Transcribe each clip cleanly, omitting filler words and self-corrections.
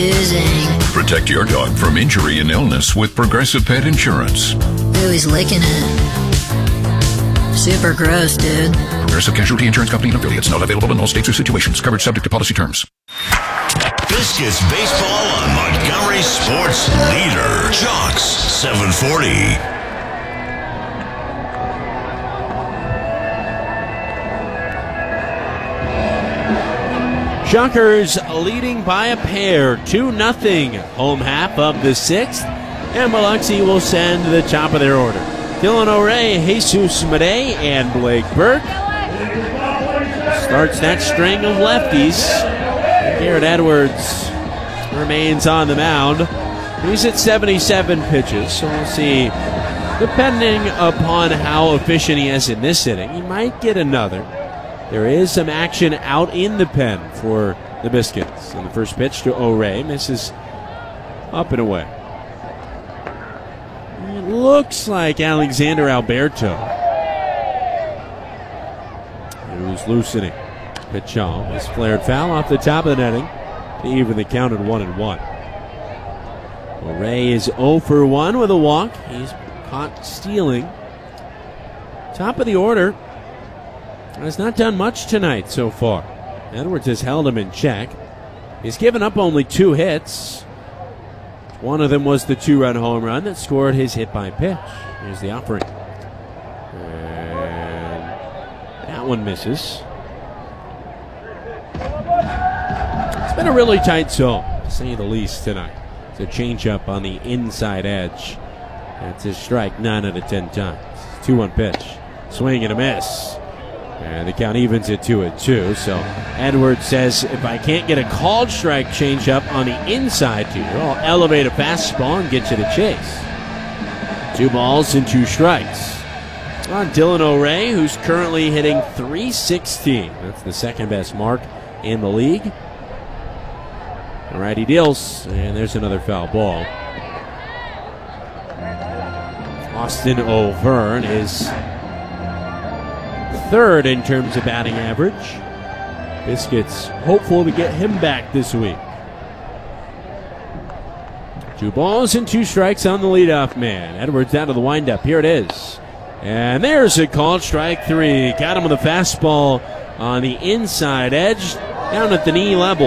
Protect your dog from injury and illness with Progressive Pet Insurance. Ooh, he's licking it. Super gross, dude. Progressive Casualty Insurance Company and affiliates. Not available in all states or situations. Coverage subject to policy terms. Biscuits baseball on Montgomery Sports Leader. Jocks 740. Shockers leading by a pair, 2-0, home half of the sixth, and Biloxi will send to the top of their order. Dylan O'Ray, Jesus Madej, and Blake Burke starts that string of lefties. Garrett Edwards remains on the mound. He's at 77 pitches, so we'll see. Depending upon how efficient he is in this inning, he might get another. There is some action out in the pen for the Biscuits. And the first pitch to O'Ray misses up and away. It looks like Alexander Alberto, who's loosening. Pitch on is flared foul off the top of the netting to even the count at 1-1. O'Ray is 0 for 1 with a walk. He's caught stealing. Top of the order. Has not done much tonight so far. Edwards has held him in check. He's given up only 2 hits. One of them was the 2-run home run that scored his hit by pitch. Here's the offering. And that one misses. It's been a really tight zone, to say the least, tonight. It's a changeup on the inside edge. That's his strike 9 out of 10 times. 2-1 pitch. Swing and a miss. And the count evens at 2-2. So Edwards says, if I can't get a called strike changeup on the inside to you, I'll elevate a fastball and get you to chase. 2 balls and 2 strikes. On Dylan O'Ray, who's currently hitting .316. That's the second best mark in the league. All right, he deals, and there's another foul ball. Austin O'Verne is third in terms of batting average. Biscuits hopeful to get him back this week. 2 balls and 2 strikes on the leadoff man. Edwards out of the windup. Here it is. And there's a called strike 3. Got him with a fastball on the inside edge, down at the knee level.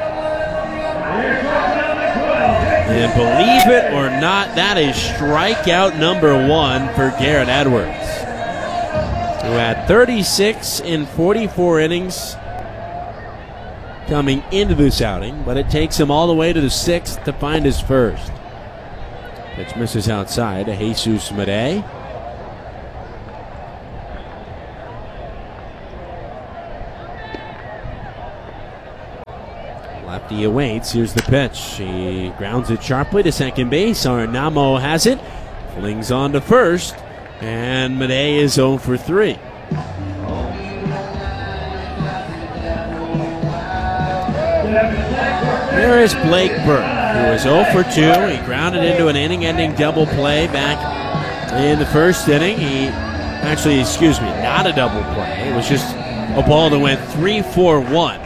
And believe it or not, that is strikeout number 1 for Garrett Edwards, who had 36 in 44 innings coming into this outing, but it takes him all the way to the 6th to find his first. Pitch misses outside to Jesus Madej. Lefty awaits. Here's the pitch. He grounds it sharply to second base. Arnamo has it. Flings on to first. And Madej is 0 for 3. There is Blake Burke, who is 0 for 2. He grounded into an inning-ending double play back in the first inning. Not a double play. It was just a ball that went 3-4-1.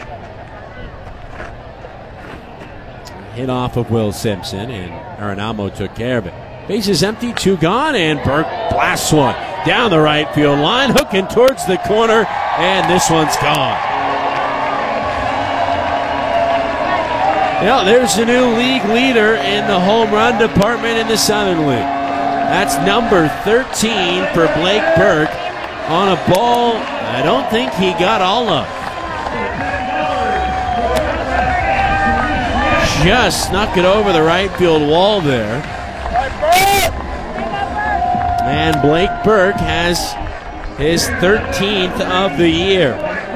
Hit off of Will Simpson, and Arnamo took care of it. Bases empty, 2 gone, and Burke blasts one down the right field line, hooking towards the corner, and this one's gone. Yeah, there's the new league leader in the home run department in the Southern League. That's number 13 for Blake Burke on a ball I don't think he got all of. Just snuck it over the right field wall there. And Blake Burke has his 13th of the year.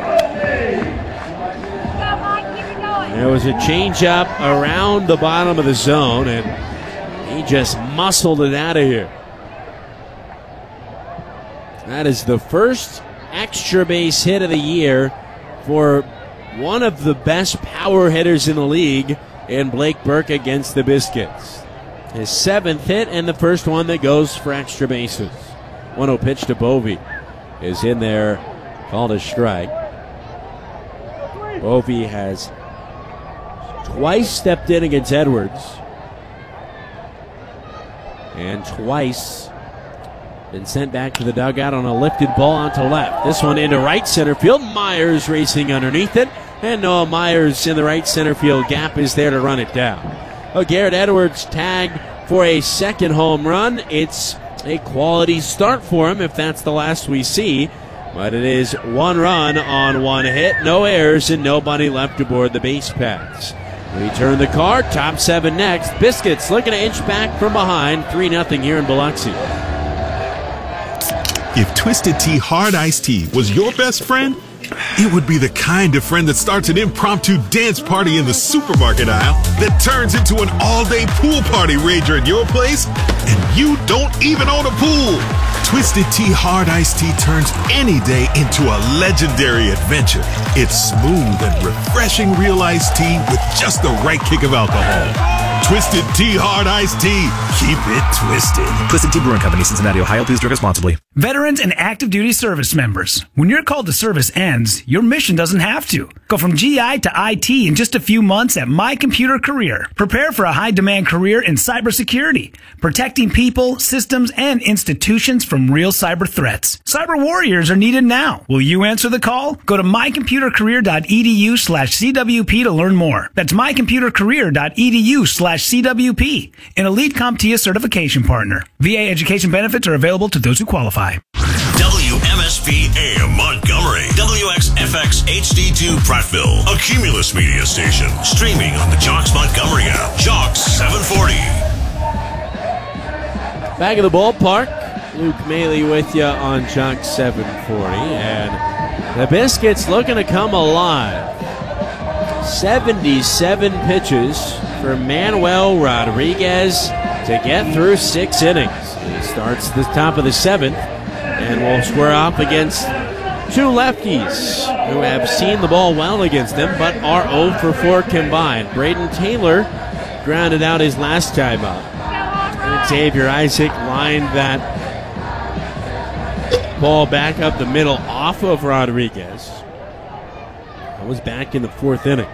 There was a changeup around the bottom of the zone, and he just muscled it out of here. That is the first extra base hit of the year for one of the best power hitters in the league, in Blake Burke against the Biscuits. His 7th hit and the first one that goes for extra bases. 1-0 pitch to Bovee is in there, called a strike. Bovee has twice stepped in against Edwards. And twice been sent back to the dugout on a lifted ball onto left. This one into right center field. Myers racing underneath it. And Noah Myers in the right center field gap is there to run it down. Garrett Edwards tagged for a second home run. It's a quality start for him if that's the last we see. But it is one run on one hit, no errors, and nobody left aboard the base paths. We turn the card, top 7 next. Biscuits looking to inch back from behind, 3-0 here in Biloxi. If Twisted Tea Hard Iced Tea was your best friend, it would be the kind of friend that starts an impromptu dance party in the supermarket aisle that turns into an all-day pool party rager at your place, and you don't even own a pool. Twisted Tea Hard Iced Tea turns any day into a legendary adventure. It's smooth and refreshing real iced tea with just the right kick of alcohol. Twisted Tea Hard Iced Tea. Keep it twisted. Twisted Tea Brewing Company, Cincinnati, Ohio. Please drink responsibly. Veterans and active duty service members. When your call to service ends, your mission doesn't have to. Go from GI to IT in just a few months at My Computer Career. Prepare for a high-demand career in cybersecurity, protecting people, systems, and institutions from real cyber threats. Cyber warriors are needed now. Will you answer the call? Go to mycomputercareer.edu/CWP to learn more. That's mycomputercareer.edu/CWP. An Elite CompTIA certification partner. VA education benefits are available to those who qualify. WMSP AM Montgomery, WXFX HD2 Prattville, a Cumulus media station, streaming on the Jocks Montgomery app. Jocks 740. Back of the ballpark, Luke Maley with you on Jocks 740, and the Biscuits looking to come alive. 77 pitches for Manuel Rodriguez to get through 6 innings. He starts the top of the 7th and will square off against 2 lefties who have seen the ball well against them but are 0 for 4 combined. Braden Taylor grounded out his last time up. And Xavier Isaac lined that ball back up the middle off of Rodriguez. That was back in the 4th inning.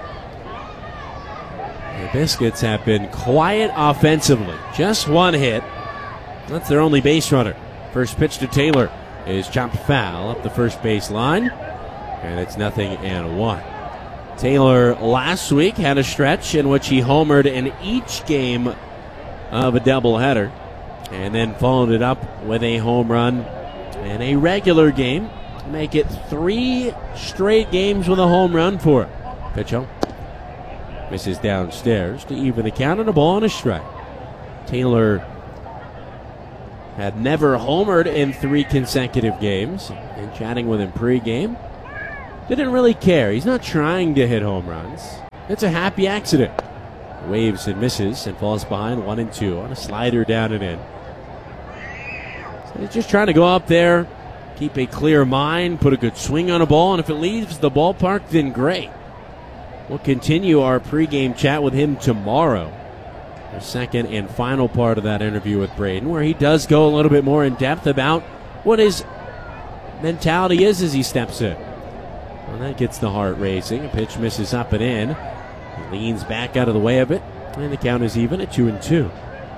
The Biscuits have been quiet offensively. Just 1 hit. That's their only base runner. First pitch to Taylor is chopped foul up the first base line, and it's 0-1. Taylor last week had a stretch in which he homered in each game of a doubleheader, and then followed it up with a home run in a regular game to make it 3 straight games with a home run for him. Pitch home. Misses downstairs to even the count, and a ball and a strike. Taylor had never homered in 3 consecutive games, and chatting with him pregame, didn't really care. He's not trying to hit home runs. It's a happy accident. Waves and misses and falls behind 1-2 on a slider down and in. So he's just trying to go up there, keep a clear mind, put a good swing on a ball, and if it leaves the ballpark, then great. We'll continue our pregame chat with him tomorrow. The second and final part of that interview with Braden, where he does go a little bit more in depth about what his mentality is as he steps in. Well, that gets the heart racing. A pitch misses up and in. He leans back out of the way of it, and the count is even at 2-2.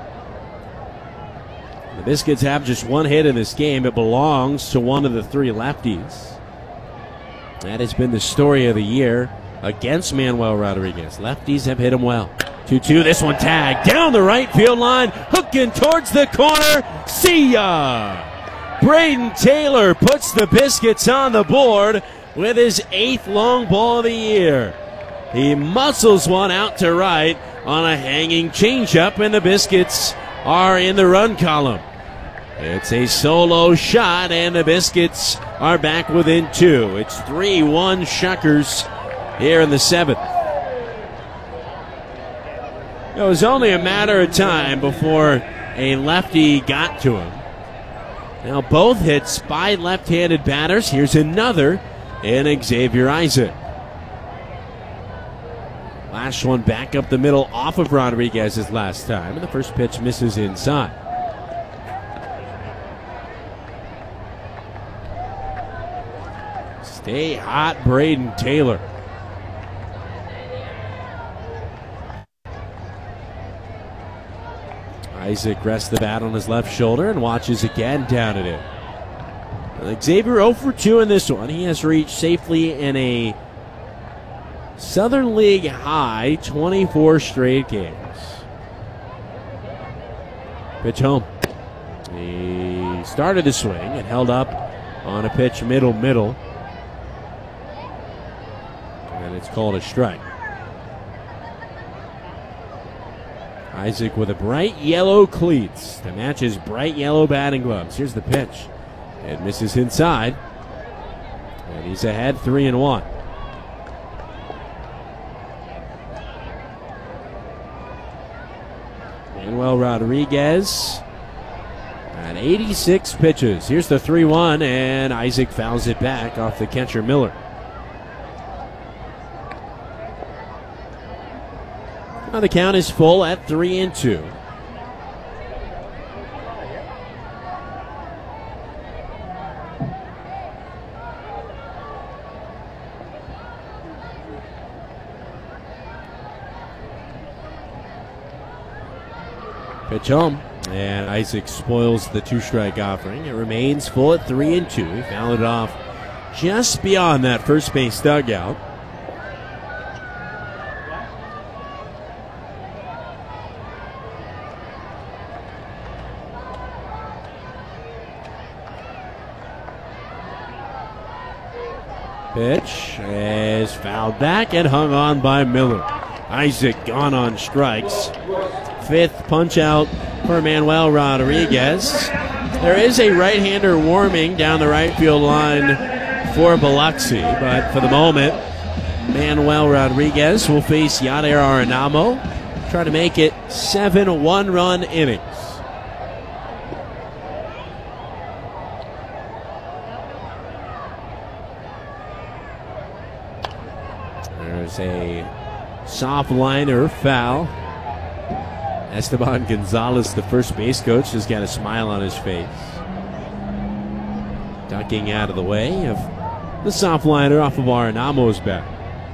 The Biscuits have just 1 hit in this game. It belongs to one of the 3 lefties. That has been the story of the year against Manuel Rodriguez. Lefties have hit him well. 2-2, this one tagged down the right field line, hooking towards the corner. See ya! Braden Taylor puts the Biscuits on the board with his 8th long ball of the year. He muscles one out to right on a hanging changeup, and the Biscuits are in the run column. It's a solo shot, and the Biscuits are back within 2. It's 3-1 Shuckers here in the 7th. It was only a matter of time before a lefty got to him. Now both hits by left-handed batters. Here's another in Xavier Isaac. Last one back up the middle off of Rodriguez's last time, and the first pitch misses inside. Stay hot, Braden Taylor. Isaac rests the bat on his left shoulder and watches again down at it. Xavier 0 for 2 in this one. He has reached safely in a Southern League high 24 straight games. Pitch home. He started the swing and held up on a pitch middle. And it's called a strike. Isaac with a bright yellow cleats to match his bright yellow batting gloves. Here's the pitch. It misses inside. And he's ahead 3-1. Manuel Rodriguez at 86 pitches. Here's the 3-1, and Isaac fouls it back off the catcher Miller. Now the count is full at 3-2. Pitch home, and Isaac spoils the 2-strike offering. It remains full at 3-2. He fouled it off just beyond that first base dugout. Pitch is fouled back and hung on by Miller. Isaac gone on strikes. Fifth punch out for Manuel Rodriguez. There is a right-hander warming down the right field line for Biloxi, but for the moment, Manuel Rodriguez will face Yadier Arenamo, try to make it 7 one-run innings. There's a soft liner foul. Esteban Gonzalez, the first base coach, has got a smile on his face. Ducking out of the way of the soft liner off of Arenamo's bat.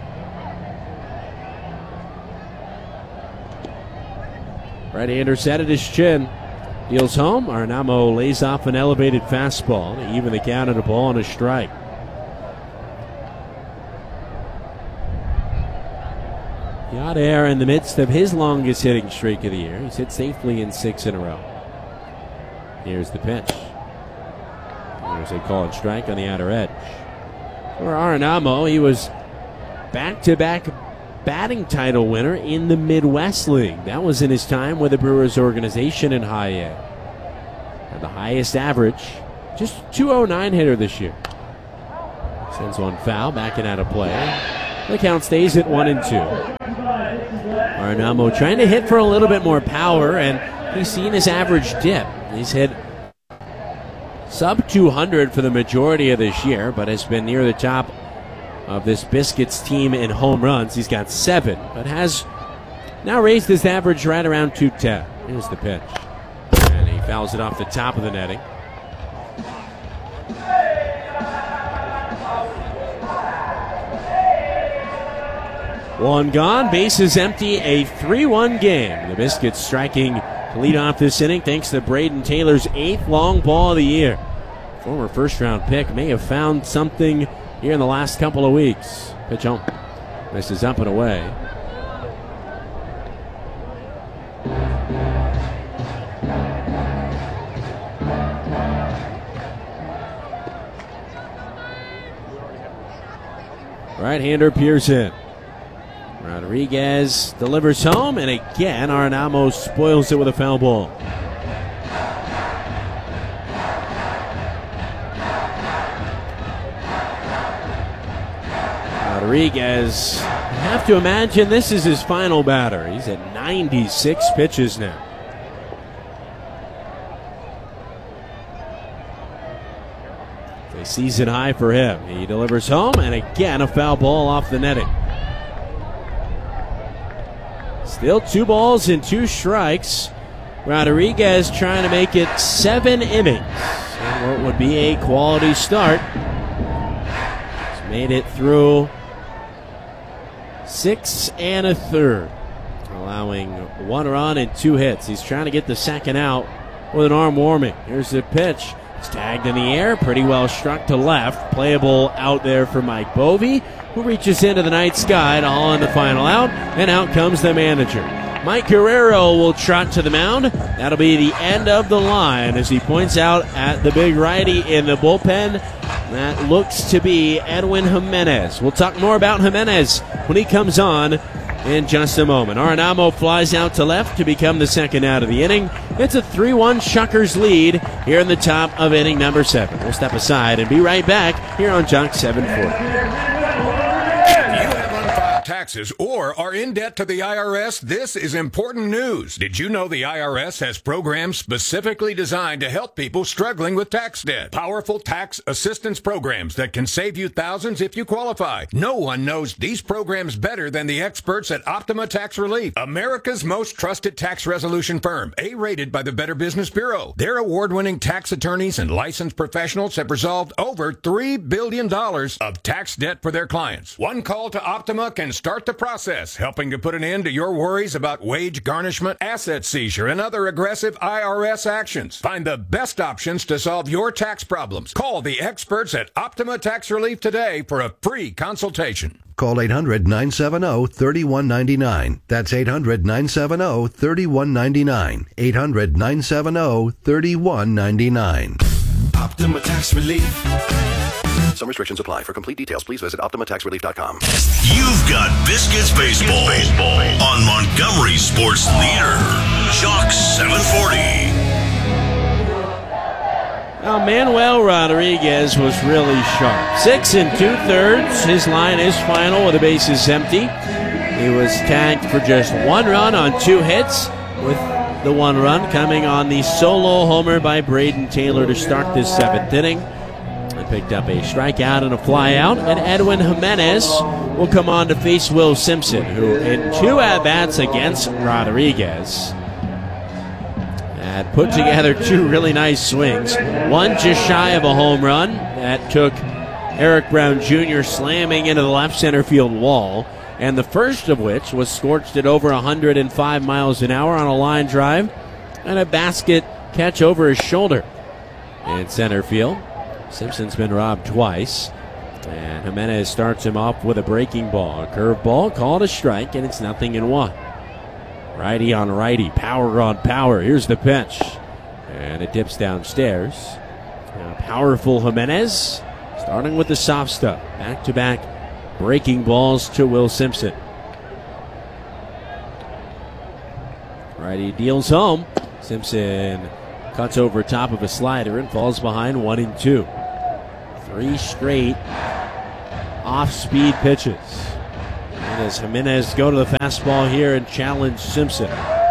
Right-hander set at his chin. Deals home. Arenamo lays off an elevated fastball to even the count at a ball and a strike. Yadier in the midst of his longest hitting streak of the year. He's hit safely in 6 in a row. Here's the pitch. There's a call and strike on the outer edge. For Arenamo, he was back-to-back batting title winner in the Midwest League. That was in his time with the Brewers organization in High A. And the highest average, just 209 hitter this year. Sends one foul, backing out of play. The count stays at 1-2. Arenamo trying to hit for a little bit more power, and he's seen his average dip. He's hit sub 200 for the majority of this year, but has been near the top of this Biscuits team in home runs. He's got 7, but has now raised his average right around 210. Here's the pitch. And he fouls it off the top of the netting. One gone, bases empty, a 3-1 game. The Biscuits striking to lead off this inning thanks to Braden Taylor's 8th long ball of the year. Former first-round pick may have found something here in the last couple of weeks. Pitch home. Misses up and away. Right-hander Pearson. Rodriguez delivers home, and again, Arenamo spoils it with a foul ball. Rodriguez, I have to imagine this is his final batter. He's at 96 pitches now. It's a season high for him. He delivers home, and again, a foul ball off the netting. Still 2 balls and 2 strikes. Rodriguez trying to make it 7 innings. And what would be a quality start. He's made it through 6 1/3. allowing 1 run and 2 hits. He's trying to get the second out with an arm warming. Here's the pitch. It's tagged in the air, pretty well struck to left. Playable out there for Mike Bovee, who reaches into the night sky to haul in the final out, and out comes the manager. Mike Guerrero will trot to the mound. That'll be the end of the line as he points out at the big righty in the bullpen. That looks to be Edwin Jimenez. We'll talk more about Jimenez when he comes on in just a moment. Arenamo flies out to left to become the second out of the inning. It's a 3-1 Shuckers lead here in the top of inning number 7. We'll step aside and be right back here on Jock 740. Taxes or are in debt to the IRS, this is important news. Did you know the IRS has programs specifically designed to help people struggling with tax debt? Powerful tax assistance programs that can save you thousands if you qualify. No one knows these programs better than the experts at Optima Tax Relief, America's most trusted tax resolution firm, A-rated by the Better Business Bureau. Their award-winning tax attorneys and licensed professionals have resolved over $3 billion of tax debt for their clients. One call to Optima can start the process, helping to put an end to your worries about wage garnishment, asset seizure, and other aggressive IRS actions. Find the best options to solve your tax problems. Call the experts at Optima Tax Relief today for a free consultation. Call 800-970-3199. That's 800-970-3199. 800-970-3199. Optima Tax Relief. Some restrictions apply. For complete details, please visit OptimaTaxRelief.com. You've got Biscuits Baseball on Montgomery Sports Leader, Jock 740. Now, Manuel Rodriguez was really sharp. 6 2/3. His line is final with the bases empty. He was tagged for just 1 run on 2 hits, with the 1 run coming on the solo homer by Braden Taylor to start this 7th inning. Picked up a strikeout and a flyout, and Edwin Jimenez will come on to face Will Simpson, who in 2 at-bats against Rodriguez had put together 2 really nice swings. One just shy of a home run that took Eric Brown Jr. slamming into the left center field wall, and the first of which was scorched at over 105 miles an hour on a line drive and a basket catch over his shoulder in center field. Simpson's been robbed twice, and Jimenez starts him off with a breaking ball. A curveball, called a strike, and it's 0-1. Righty on righty, power on power. Here's the pitch, and it dips downstairs. Now, powerful Jimenez, starting with the soft stuff. Back-to-back breaking balls to Will Simpson. Righty deals home. Simpson cuts over top of a slider and falls behind 1-2. 3 straight off-speed pitches. And as Jimenez go to the fastball here and challenge Simpson.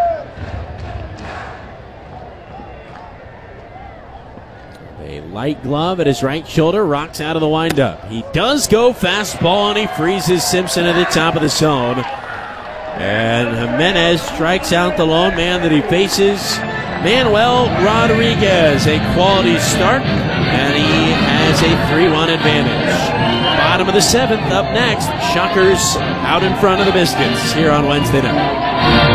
A light glove at his right shoulder, rocks out of the windup. He does go fastball, and he freezes Simpson at the top of the zone. And Jimenez strikes out the lone man that he faces, Manuel Rodriguez. A quality start, and he has a 3-1 advantage. Bottom of the 7th, up next, Shuckers out in front of the Biscuits here on Wednesday night.